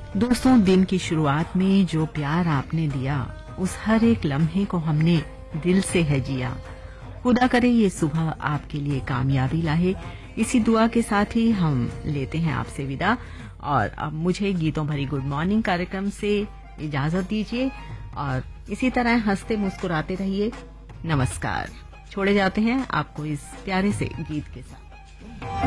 दोस्तों, दिन की शुरुआत में जो प्यार आपने दिया, उस हर एक लम्हे को हमने दिल से है जिया। खुदा करे ये सुबह आपके लिए कामयाबी लाए। इसी दुआ के साथ ही हम लेते हैं आपसे विदा और अब मुझे गीतों भरी गुड मॉर्निंग कार्यक्रम से इजाजत दीजिए और इसी तरह हंसते मुस्कुराते रहिए। नमस्कार। छोड़े जाते हैं आपको इस प्यारे से गीत के साथ।